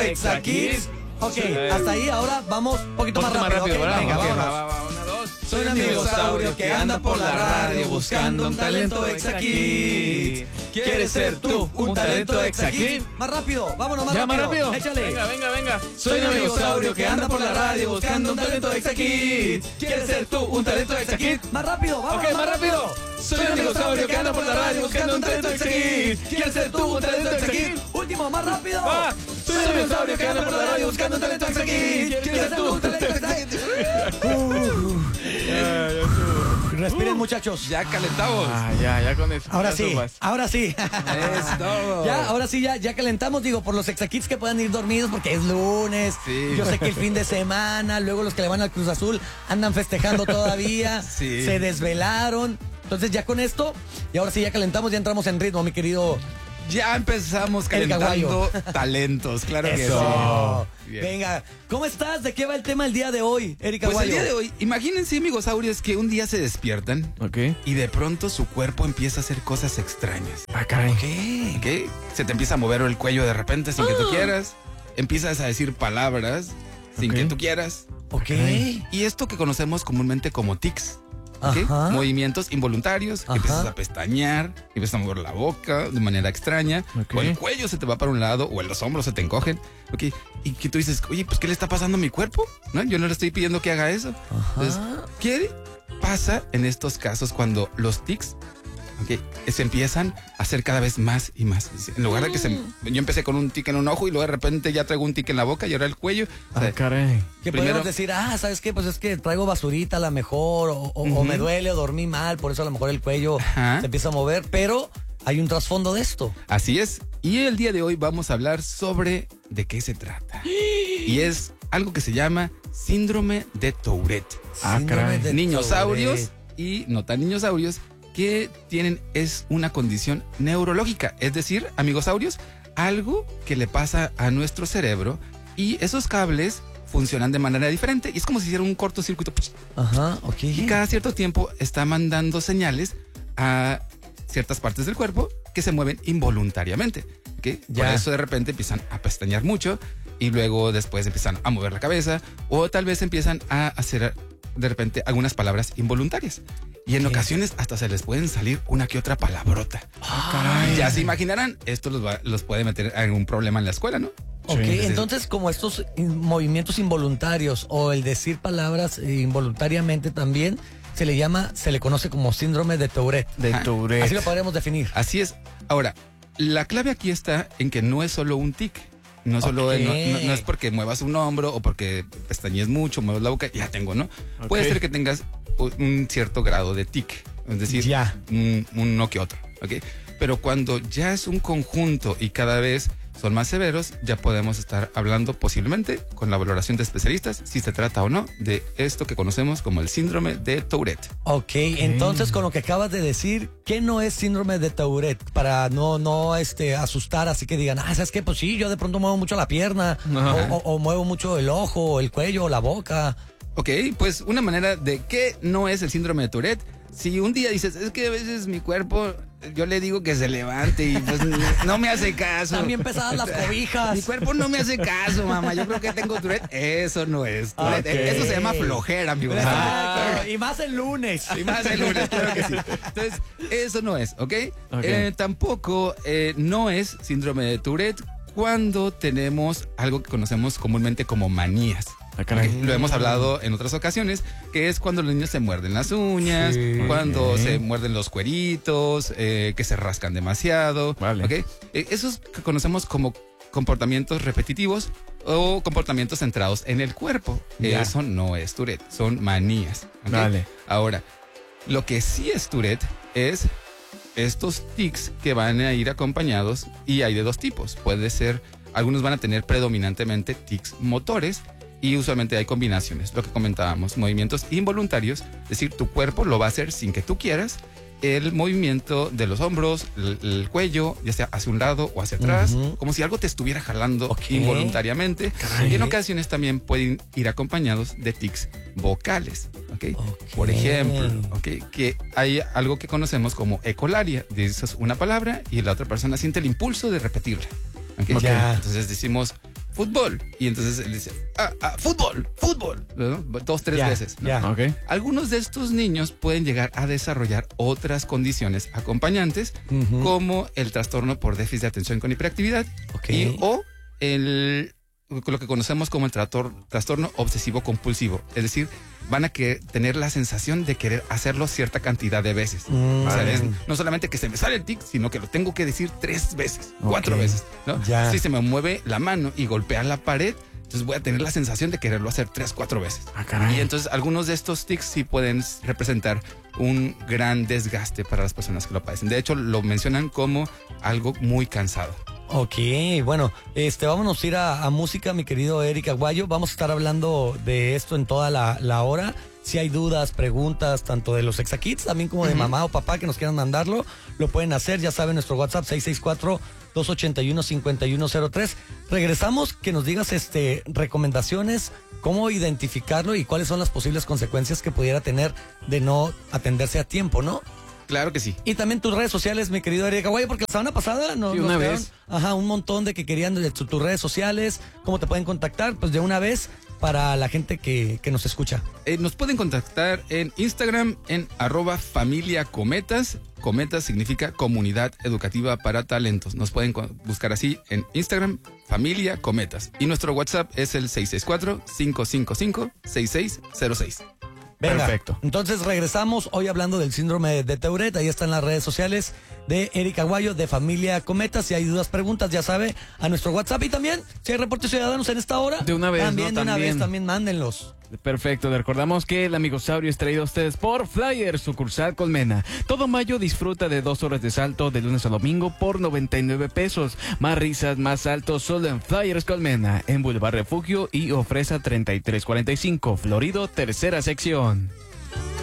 Exa Kids. Ok, hasta ahí, ahora vamos un poquito más rápido. Okay, ¿verdad? venga, Okay, vámonos. una, dos. Soy un amigosaurio que anda por la radio buscando un talento Exa Kids. ¿Quieres ser tú un talento Exa Kids? Más rápido, vámonos más ¿Ya rápido. más rápido? Échale. Venga. Soy un amigosaurio que anda por la radio buscando un talento Exa Kids. ¿Quieres ser tú un talento Exa Kids? Más rápido, vamos. Ok, más rápido. Soy un amigosaurio que anda por la radio buscando un talento Exa Kids. ¿Quieres ser tú un talento Exa Kids? Último, más rápido. Va. Soy un amigosaurio que anda por la radio buscando un talento Exa Kids. ¿Quieres ser tú un talento Exa Kids? Respiren, muchachos. Ya calentamos. Ya con eso. Ahora ya sí, subas. ahora sí. Es todo. Ahora sí, ya calentamos, digo, por los Exa Kids que puedan ir dormidos porque es lunes. Sí. Yo sé que el fin de semana, luego los que le van al Cruz Azul andan festejando todavía. Sí. Se desvelaron. Entonces ya con esto, y ahora sí ya calentamos, ya entramos en ritmo, mi querido. Ya empezamos El calentando talentos, claro que Eso. sí. Bien. Venga, ¿cómo estás? ¿De qué va el tema el día de hoy, Erika Pues el Aguayo? día de hoy, imagínense, amigosaurios, que un día se despiertan Ok. y de pronto su cuerpo empieza a hacer cosas extrañas. Ah, caray. ¿Ok? Se te empieza a mover el cuello de repente sin que tú quieras. Empiezas a decir palabras sin Ok. que tú quieras. Ok. Y esto que conocemos comúnmente como tics. ¿Ok? Ajá. Movimientos involuntarios, que Ajá. empiezas a pestañear, empiezas a mover la boca de manera extraña, Ok. o el cuello se te va para un lado, o los hombros se te encogen, ¿ok? Y que tú dices, oye, pues ¿qué le está pasando a mi cuerpo? ¿No? Yo no le estoy pidiendo que haga eso. Entonces, ¿qué pasa en estos casos cuando los tics, ¿ok?, se empiezan a hacer cada vez más y más? En lugar de que yo empecé con un tic en un ojo y luego de repente ya traigo un tic en la boca y ahora el cuello. O sea, Ah, caray. Que Primero- podemos decir, ¿sabes qué? Pues es que traigo basurita a lo mejor, o me duele, o dormí mal, por eso a lo mejor el cuello Ajá. se empieza a mover, pero hay un trasfondo de esto. Así es. Y el día de hoy vamos a hablar sobre de qué se trata. Y es algo que se llama síndrome de Tourette. Ah, Síndrome caray. de Niñosaurios Tourette. y no tan niñosaurios que tienen es una condición neurológica. Es decir, amigosaurios, algo que le pasa a nuestro cerebro y esos cables funcionan de manera diferente. Y es como si hiciera un cortocircuito. Ajá, ok. Y cada cierto tiempo está mandando señales a ciertas partes del cuerpo que se mueven involuntariamente. ¿Ok? Por Ya. eso de repente empiezan a pestañear mucho y luego después empiezan a mover la cabeza o tal vez empiezan a hacer de repente algunas palabras involuntarias. Y en ocasiones hasta se les pueden salir una que otra palabrota. Caray. Ya se imaginarán, esto los puede meter en un problema en la escuela, ¿no? Ok, Sí. entonces como estos movimientos involuntarios o el decir palabras involuntariamente también se le conoce como síndrome de Tourette. De Ajá. Tourette. Así lo podríamos definir. Así es. Ahora, la clave aquí está en que no es solo un tic. No solo Ok. no es porque muevas un hombro o porque pestañees mucho, muevas la boca, ya tengo, ¿no? Ok. Puede ser que tengas un cierto grado de tic, es decir, Ya. uno que otro, ¿ok? Pero cuando ya es un conjunto y cada vez son más severos, ya podemos estar hablando posiblemente con la valoración de especialistas si se trata o no de esto que conocemos como el síndrome de Tourette. Ok, entonces con lo que acabas de decir, ¿qué no es síndrome de Tourette? Para no asustar, así que digan, ¿sabes qué? Pues sí, yo de pronto muevo mucho la pierna, Ajá. o muevo mucho el ojo, el cuello, la boca. Ok, pues una manera de que no es el síndrome de Tourette. Si un día dices, es que a veces mi cuerpo, yo le digo que se levante y pues no me hace caso. También pesadas las cobijas. Mi cuerpo no me hace caso, mamá. Yo creo que tengo Tourette. Eso no es Tourette. Ok. Eso se llama flojera, amigo. Exacto, y más el lunes. Y más el lunes, claro que sí. Entonces, eso no es, ¿ok? Ok. Tampoco no es síndrome de Tourette cuando tenemos algo que conocemos comúnmente como manías. Ah, caray. Ok, lo hemos hablado en otras ocasiones, que es cuando los niños se muerden las uñas, Sí. cuando Ok. se muerden los cueritos, que se rascan demasiado. Vale. ¿Ok? Esos que conocemos como comportamientos repetitivos o comportamientos centrados en el cuerpo. Ya. Eso no es Tourette, son manías. ¿Ok? Vale. Ahora, lo que sí es Tourette es estos tics que van a ir acompañados y hay de dos tipos. Puede ser, algunos van a tener predominantemente tics motores y usualmente hay combinaciones, lo que comentábamos, movimientos involuntarios, es decir, tu cuerpo lo va a hacer sin que tú quieras, el movimiento de los hombros, el cuello, ya sea hacia un lado o hacia atrás, Ujú. como si algo te estuviera jalando Ok. involuntariamente. Caray. Y en ocasiones también pueden ir acompañados de tics vocales, ¿ok? Ok. Por ejemplo, ¿ok? Que hay algo que conocemos como ecolalia. Dices una palabra y la otra persona siente el impulso de repetirla. ¿ok? Ya. Entonces decimos fútbol. Y entonces él dice, fútbol, ¿no? 2, 3 veces, ¿no? Ya. Ok. Algunos de estos niños pueden llegar a desarrollar otras condiciones acompañantes, como el trastorno por déficit de atención con hiperactividad, Ok. o lo que conocemos como el trastorno obsesivo compulsivo. Es decir, van a tener la sensación de querer hacerlo cierta cantidad de veces. O sea, no solamente que se me sale el tic, sino que lo tengo que decir 3 veces, 4 veces, ¿no? Ya. Si se me mueve la mano y golpea la pared, entonces voy a tener la sensación de quererlo hacer 3, 4 veces. Ah, caray. Y entonces algunos de estos tics sí pueden representar un gran desgaste para las personas que lo padecen. De hecho, lo mencionan como algo muy cansado. Ok, bueno, vámonos a ir a música, mi querido Eric Aguayo. Vamos a estar hablando de esto en toda la hora. Si hay dudas, preguntas, tanto de los Exakits, también como de mamá o papá que nos quieran mandarlo, lo pueden hacer. Ya saben, nuestro WhatsApp 664-281-5103. Regresamos, que nos digas recomendaciones, cómo identificarlo y cuáles son las posibles consecuencias que pudiera tener de no atenderse a tiempo, ¿no? Claro que sí. Y también tus redes sociales, mi querido Eric Aguayo, porque la semana pasada nos una quedaron, vez. un montón de que querían de tus redes sociales, cómo te pueden contactar, pues de una vez para la gente que nos escucha. Nos pueden contactar en Instagram en @familiacometas. Cometas significa Comunidad Educativa para Talentos. Nos pueden buscar así en Instagram, Familia Cometas. Y nuestro WhatsApp es el 664-555-6606. Venga, Perfecto. Entonces regresamos hoy hablando del síndrome de Tourette. Ahí están las redes sociales de Eric Aguayo, de Familia Cometas. Si hay dudas, preguntas, ya sabe, a nuestro WhatsApp. Y también, si hay reportes ciudadanos en esta hora, De una vez, también ¿no? de una También. vez, también mándenlos. Perfecto, les recordamos que el Amigosaurio es traído a ustedes por Flyer, sucursal Colmena. Todo mayo disfruta de 2 horas de salto de lunes a domingo por 99 pesos. Más risas, más saltos solo en Flyers Colmena, en Boulevard Refugio y Ofresa 3345, Florido, tercera sección.